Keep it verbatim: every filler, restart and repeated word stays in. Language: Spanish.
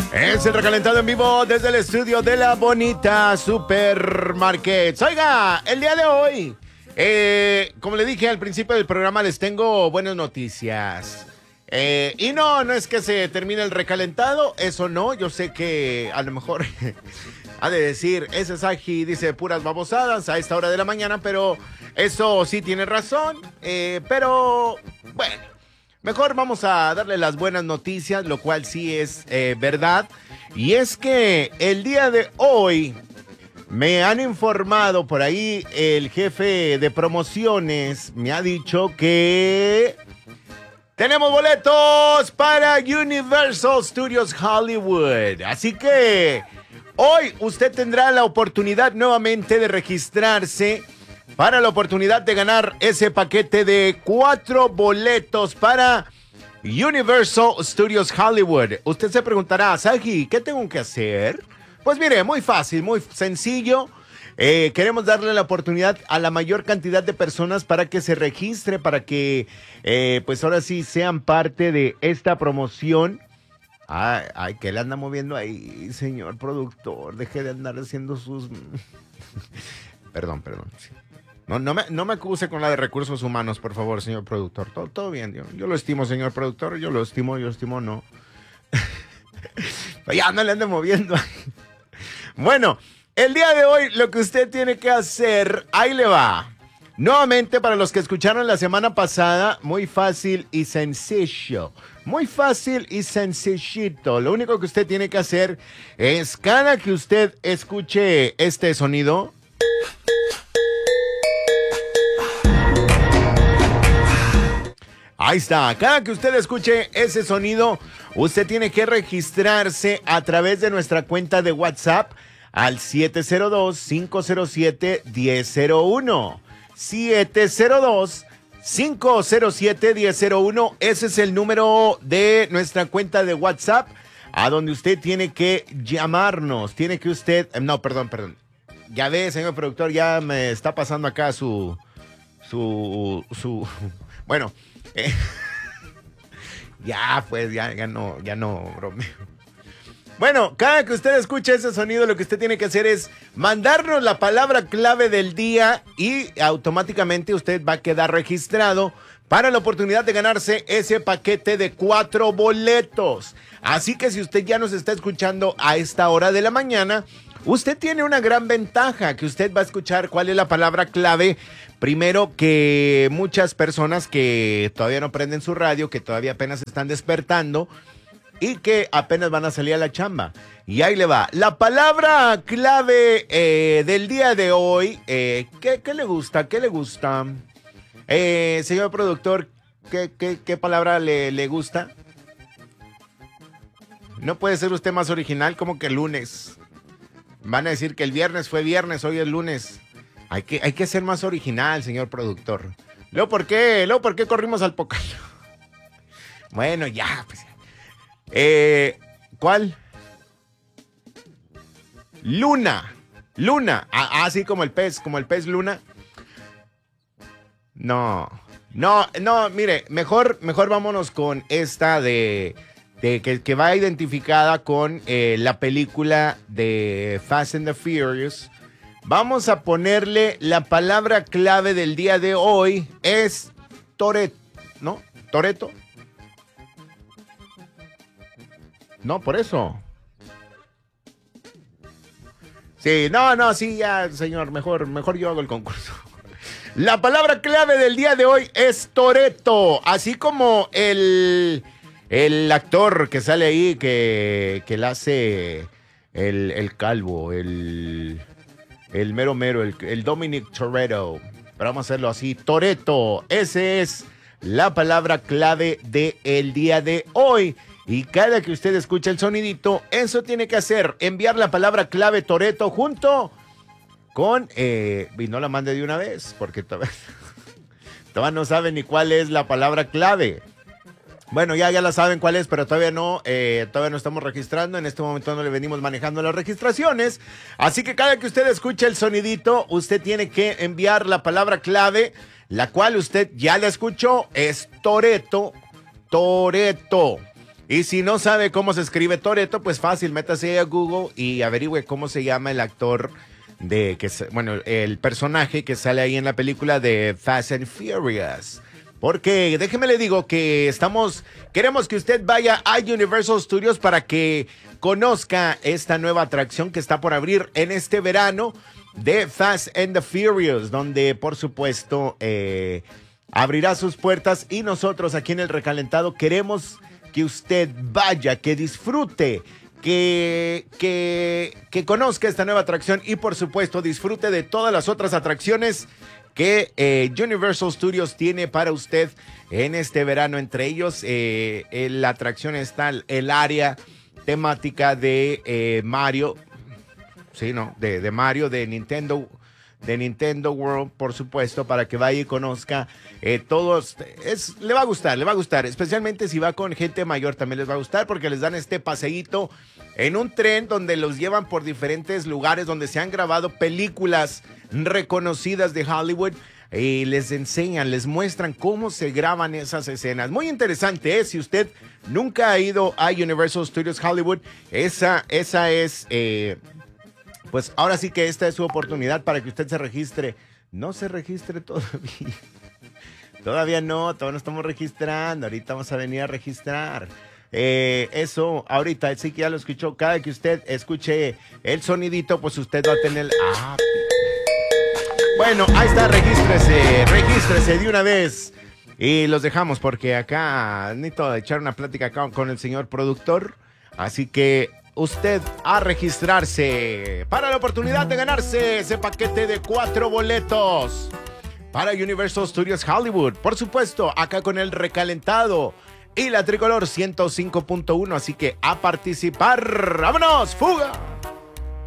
Es el recalentado en vivo desde el estudio de la bonita Supermarket. Oiga, el día de hoy, eh, como le dije al principio del programa, les tengo buenas noticias. Eh, y no, no es que se termine el recalentado, eso no. Yo sé que a lo mejor ha de decir, ese Saji dice puras babosadas a esta hora de la mañana, pero eso sí tiene razón. Eh, pero, bueno. Mejor vamos a darle las buenas noticias, lo cual sí es eh, verdad. Y es que el día de hoy me han informado por ahí, el jefe de promociones me ha dicho que tenemos boletos para Universal Studios Hollywood. Así que hoy usted tendrá la oportunidad nuevamente de registrarse para la oportunidad de ganar ese paquete de cuatro boletos para Universal Studios Hollywood. Usted se preguntará, Saji, ¿qué tengo que hacer? Pues mire, muy fácil, muy sencillo. Eh, queremos darle la oportunidad a la mayor cantidad de personas para que se registre, para que eh, pues ahora sí sean parte de esta promoción. Ay, ay, ¿qué le anda moviendo ahí, señor productor? Deje de andar haciendo sus... perdón, perdón, sí. No, no, me, no me acuse con la de recursos humanos, por favor, señor productor. Todo, todo bien, yo, yo lo estimo, señor productor. Yo lo estimo, yo lo estimo, no. Ya no le ande moviendo. Bueno, el día de hoy lo que usted tiene que hacer, ahí le va. Nuevamente, para los que escucharon la semana pasada, muy fácil y sencillo. Muy fácil y sencillito. Lo único que usted tiene que hacer es, cada que usted escuche este sonido... Ahí está, cada que usted escuche ese sonido, usted tiene que registrarse a través de nuestra cuenta de WhatsApp al siete cero dos, cinco cero siete, uno cero cero uno. siete cero dos, cinco cero siete, uno cero cero uno, ese es el número de nuestra cuenta de WhatsApp, a donde usted tiene que llamarnos, tiene que usted, no, perdón, perdón, ya ve, señor productor, ya me está pasando acá su, su, su, bueno, Eh, ya, pues, ya, ya no, ya no bromeo. Bueno, cada que usted escuche ese sonido, lo que usted tiene que hacer es mandarnos la palabra clave del día y automáticamente usted va a quedar registrado para la oportunidad de ganarse ese paquete de cuatro boletos. Así que si usted ya nos está escuchando a esta hora de la mañana, usted tiene una gran ventaja, que usted va a escuchar cuál es la palabra clave. Primero, que muchas personas que todavía no prenden su radio, que todavía apenas están despertando y que apenas van a salir a la chamba. Y ahí le va. La palabra clave eh, del día de hoy, eh, ¿qué, ¿qué le gusta? ¿Qué le gusta? Eh, señor productor, ¿qué, qué, qué palabra le, le gusta? No puede ser usted más original, como que el lunes. Van a decir que el viernes fue viernes, hoy es lunes. Hay que, hay que ser más original, señor productor. Luego, ¿por qué? Luego, ¿por qué corrimos al Pocal? Bueno, ya, pues. Eh, ¿Cuál? Luna. Luna. Ah, así como el pez, como el pez luna. No. No, no, mire, mejor, mejor vámonos con esta de... de que, que va identificada con eh, la película de Fast and the Furious. Vamos a ponerle la palabra clave del día de hoy, es Toretto, ¿no? ¿Toretto? No, por eso. Sí, no, no, sí, ya, señor, mejor, mejor yo hago el concurso. La palabra clave del día de hoy es Toretto, así como el, el actor que sale ahí, que, que le hace el, el calvo, el... El mero mero, el, el Dominic Toretto. Pero vamos a hacerlo así. Toretto. Esa es la palabra clave del día de hoy. Y cada que usted escuche el sonidito, eso tiene que hacer. Enviar la palabra clave Toretto junto con... Eh, y no la mande de una vez, porque todavía, todavía no sabe ni cuál es la palabra clave. Bueno, ya, ya la saben cuál es, pero todavía no, eh, todavía no estamos registrando. En este momento no le venimos manejando las registraciones. Así que cada que usted escuche el sonidito, usted tiene que enviar la palabra clave, la cual usted ya la escuchó, es Toretto, Toretto. Y si no sabe cómo se escribe Toretto, pues fácil, métase a Google y averigüe cómo se llama el actor de que, bueno, el personaje que sale ahí en la película de Fast and Furious. Porque déjeme le digo que estamos, queremos que usted vaya a Universal Studios para que conozca esta nueva atracción que está por abrir en este verano de Fast and the Furious, donde por supuesto eh, abrirá sus puertas y nosotros aquí en El Recalentado queremos que usted vaya, que disfrute, que, que, que conozca esta nueva atracción y por supuesto disfrute de todas las otras atracciones que eh, Universal Studios tiene para usted en este verano. Entre ellos, eh, en la atracción está el área temática de eh, Mario, sí, ¿no? De, de Mario, de Nintendo, de Nintendo World, por supuesto, para que vaya y conozca eh, todos. Es, le va a gustar, le va a gustar, especialmente si va con gente mayor, también les va a gustar porque les dan este paseíto en un tren donde los llevan por diferentes lugares donde se han grabado películas reconocidas de Hollywood y les enseñan, les muestran cómo se graban esas escenas. Muy interesante, ¿eh? Si usted nunca ha ido a Universal Studios Hollywood, esa, esa es, eh, pues ahora sí que esta es su oportunidad para que usted se registre. No se registre todavía. Todavía no, todavía no estamos registrando. Ahorita vamos a venir a registrar. Eh, eso, ahorita sí que ya lo escuchó. Cada que usted escuche el sonidito, pues usted va a tener... Ah, bueno, ahí está, regístrese, regístrese de una vez. Y los dejamos porque acá necesito echar una plática acá con el señor productor. Así que usted a registrarse para la oportunidad de ganarse ese paquete de cuatro boletos para Universal Studios Hollywood. Por supuesto, acá con El Recalentado y la Tricolor ciento cinco punto uno. Así que a participar. ¡Vámonos! ¡Fuga!